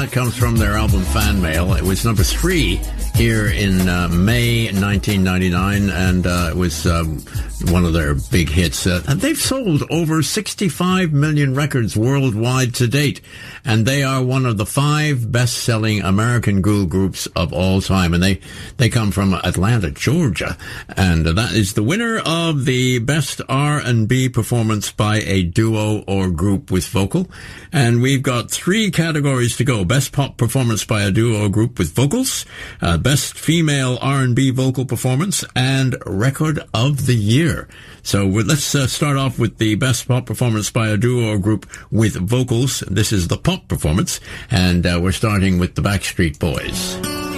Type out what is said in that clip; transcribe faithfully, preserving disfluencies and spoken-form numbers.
That comes from their album Fan Mail. It was number three here in uh, May nineteen ninety-nine, and uh, it was um, one of their big hits. Uh, and they've sold over sixty-five million records worldwide to date, and they are one of the five best-selling American girl groups of all time. And they, they come from Atlanta, Georgia, and uh, that is the winner of the Best R and B Performance by a Duo or Group with Vocal. And we've got three categories to go. Best Pop Performance by a Duo or Group with Vocals, uh, Best Female R and B Vocal Performance, and Record of the Year. So we're, let's uh, start off with the Best Pop Performance by a Duo or Group with Vocals. This is the pop performance, and uh, we're starting with the Backstreet Boys.